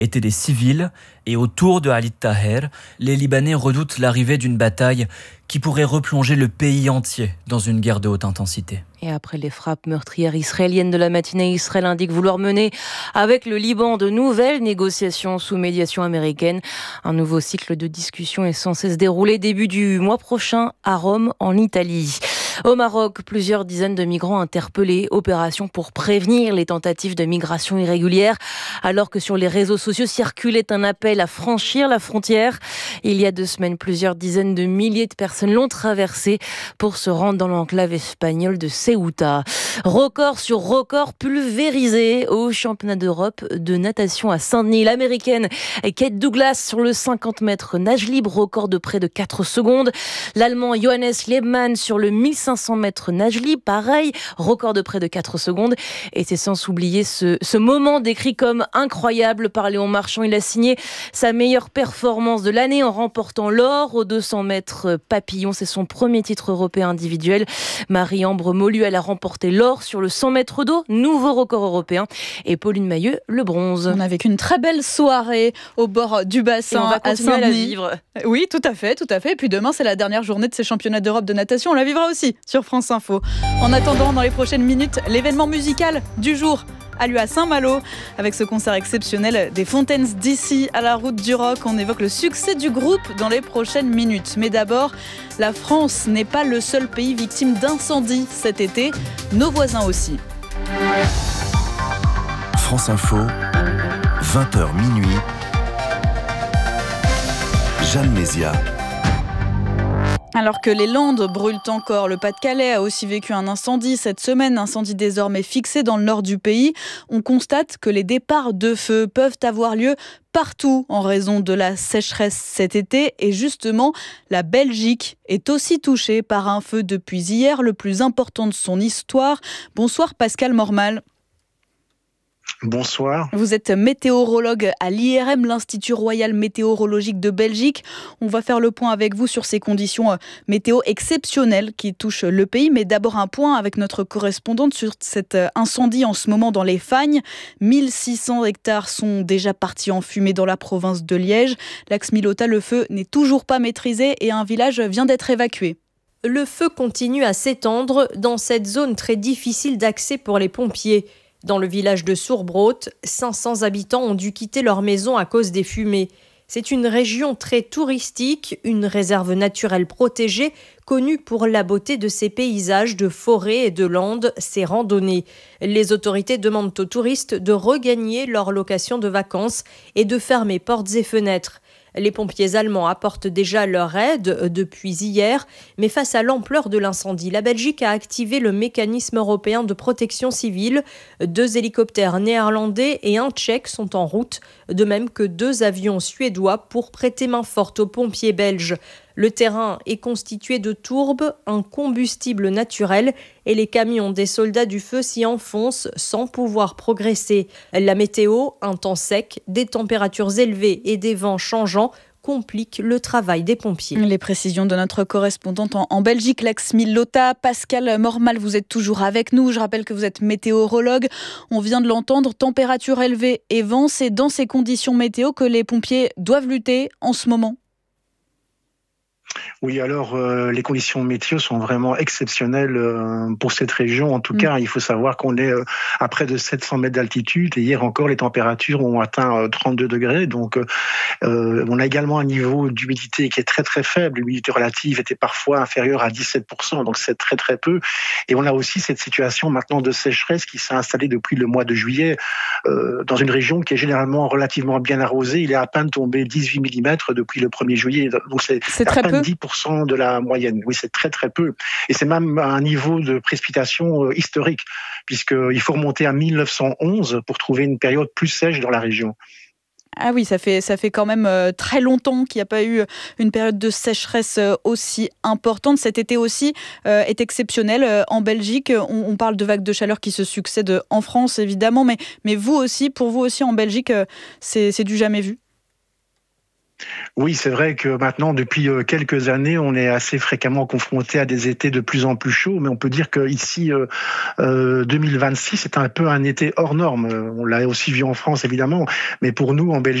étaient des civils et autour de Halit Taher, les Libanais redoutent l'arrivée d'une bataille qui pourrait replonger le pays entier dans une guerre de haute intensité. Et après les frappes meurtrières israéliennes de la matinée, Israël indique vouloir mener avec le Liban de nouvelles négociations sous médiation américaine. Un nouveau cycle de discussion est censé se dérouler début du mois prochain à Rome, en Italie. Au Maroc, plusieurs dizaines de migrants interpellés. Opération pour prévenir les tentatives de migration irrégulière. Alors que sur les réseaux sociaux circulait un appel à franchir la frontière. Il y a 2 semaines, plusieurs dizaines de milliers de personnes l'ont traversée pour se rendre dans l'enclave espagnole de Ceuta. Record sur record pulvérisé au championnat d'Europe de natation à Saint-Denis. L'américaine Kate Douglas sur le 50 mètres nage libre, record de près de 4 secondes. L'allemand Johannes Lehmann sur le 1500 mètres nage libre, pareil, record de près de 4 secondes. Et c'est sans oublier ce moment décrit comme incroyable par Léon Marchand. Il a signé sa meilleure performance de l'année en remportant l'or aux 200 mètres papillon. C'est son premier titre européen individuel. Marie-Ambre Molu, elle a remporté l'or sur le 100 mètres d'eau, nouveau record européen. Et Pauline Mailleux, le bronze. On a vécu une très belle soirée au bord du bassin. Et on va continuer à la vivre. Oui, tout à fait. Et puis demain, c'est la dernière journée de ces championnats d'Europe de natation. On la vivra aussi sur France Info. En attendant, dans les prochaines minutes, l'événement musical du jour a lieu à Saint-Malo avec ce concert exceptionnel des Fontaines d'ici à la Route du Rock. On évoque le succès du groupe dans les prochaines minutes. Mais d'abord, la France n'est pas le seul pays victime d'incendies cet été. Nos voisins aussi. France Info, 20h minuit. Jeanne Mézia. Alors que les Landes brûlent encore, le Pas-de-Calais a aussi vécu un incendie cette semaine, incendie désormais fixé dans le nord du pays. On constate que les départs de feu peuvent avoir lieu partout en raison de la sécheresse cet été. Et justement, la Belgique est aussi touchée par un feu depuis hier, le plus important de son histoire. Bonsoir Pascal Mormal. Bonsoir. Vous êtes météorologue à l'IRM, l'Institut Royal Météorologique de Belgique. On va faire le point avec vous sur ces conditions météo exceptionnelles qui touchent le pays. Mais d'abord un point avec notre correspondante sur cet incendie en ce moment dans les Fagnes. 1600 hectares sont déjà partis en fumée dans la province de Liège. L'axe Milota, le feu n'est toujours pas maîtrisé et un village vient d'être évacué. Le feu continue à s'étendre dans cette zone très difficile d'accès pour les pompiers. Dans le village de Sourbrot, 500 habitants ont dû quitter leur maison à cause des fumées. C'est une région très touristique, une réserve naturelle protégée, connue pour la beauté de ses paysages de forêts et de landes, ses randonnées. Les autorités demandent aux touristes de regagner leur location de vacances et de fermer portes et fenêtres. Les pompiers allemands apportent déjà leur aide depuis hier, mais face à l'ampleur de l'incendie, la Belgique a activé le mécanisme européen de protection civile. 2 hélicoptères néerlandais et un tchèque sont en route, de même que 2 avions suédois pour prêter main forte aux pompiers belges. Le terrain est constitué de tourbes, un combustible naturel, et les camions des soldats du feu s'y enfoncent sans pouvoir progresser. La météo, un temps sec, des températures élevées et des vents changeants compliquent le travail des pompiers. Les précisions de notre correspondante en Belgique, l'axe Milota. Pascal Mormal, vous êtes toujours avec nous. Je rappelle que vous êtes météorologue. On vient de l'entendre, température élevée et vent. C'est dans ces conditions météo que les pompiers doivent lutter en ce moment. Oui, alors les conditions météo sont vraiment exceptionnelles pour cette région. En tout cas, il faut savoir qu'on est à près de 700 mètres d'altitude et hier encore, les températures ont atteint 32 degrés. Donc, on a également un niveau d'humidité qui est très très faible. L'humidité relative était parfois inférieure à 17%, donc c'est très très peu. Et on a aussi cette situation maintenant de sécheresse qui s'est installée depuis le mois de juillet dans une région qui est généralement relativement bien arrosée. Il est à peine tombé 18 mm depuis le 1er juillet. Donc c'est très peu. 10% de la moyenne. Oui, c'est très très peu. Et c'est même un niveau de précipitation historique, puisqu'il faut remonter à 1911 pour trouver une période plus sèche dans la région. Ah oui, ça fait quand même très longtemps qu'il n'y a pas eu une période de sécheresse aussi importante. Cet été aussi est exceptionnel en Belgique. On parle de vagues de chaleur qui se succèdent en France, évidemment, mais vous aussi, pour vous aussi en Belgique, c'est du jamais vu. Oui, c'est vrai que maintenant, depuis quelques années, on est assez fréquemment confronté à des étés de plus en plus chauds, mais on peut dire qu'ici, 2026, c'est un peu un été hors norme. On l'a aussi vu en France, évidemment, mais pour nous, en Belgique,